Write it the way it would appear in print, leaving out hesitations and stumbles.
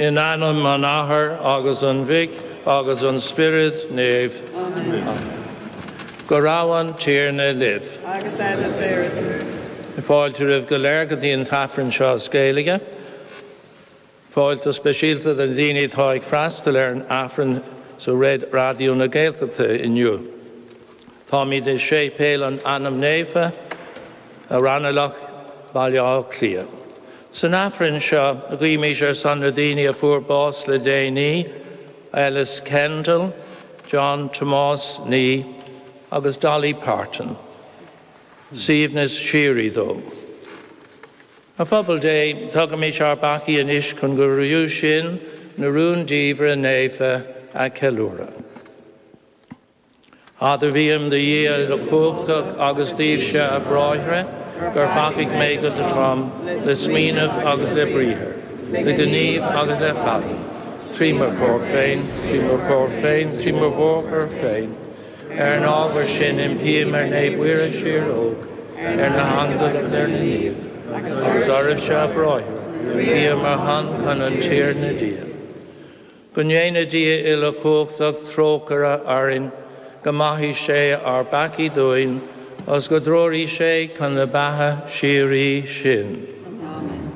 in anam an ahar, agus an vic, agus an spirit nave. Amen. Gorawan tierna live. Agus that is there. Fáilte rih go léir go dtíon taifrann seo scéalaige. Fáilte speisialta den daoine tá ag freastal ar an affrann sa réad radio na Gaeltachta inniu. Tá míad é sé péal an anam néfa a ranalach bailá clia. San affrann seo a ghuiimís ar san na daoine a fuair bás le déanaí, Ellis Kendall, John Tomás ní agus Dolly Parton. Síomhnas Shiri dó. A phobal dé thugam mí searbachí an ish chun go riú sin na rún díomhar a néfa a ceilúra. Adar bhíam de dhé le cúchtach agus díobh se a bhráithre gur facaigh mé go de trom le smíanamh agus le bríthir, le gníomh agus le fada. Trímar cór féin, trímar cór féin, trímar bhór féin. An ábhar sin impíam ar néabhuiire siar óg, na hangad ar na níomh, agus oribh se a bhráithir, bhíam ar han chun an tír na dia. Go ndéana dia i le cúchtach trócara arin, go maithí sé ar bací dúin, as go dróirí sé chun na batha siarí sin.